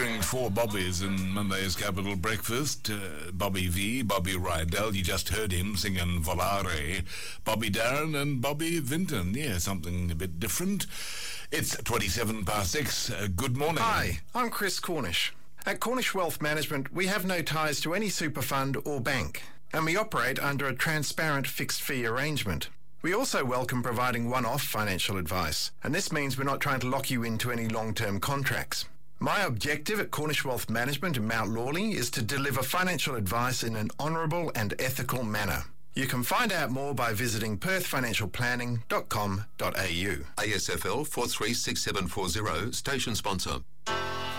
featuring four Bobbies in Monday's Capital Breakfast. Bobby V, Bobby Rydell, you just heard him singing Volare. Bobby Darren and Bobby Vinton. Yeah, something a bit different. It's 27 past 6. Good morning. Hi, I'm Chris Cornish. At Cornish Wealth Management, we have no ties to any super fund or bank, and we operate under a transparent fixed fee arrangement. We also welcome providing one-off financial advice, and this means we're not trying to lock you into any long-term contracts. My objective at Cornish Wealth Management in Mount Lawley is to deliver financial advice in an honourable and ethical manner. You can find out more by visiting perthfinancialplanning.com.au. ASFL 436740, station sponsor.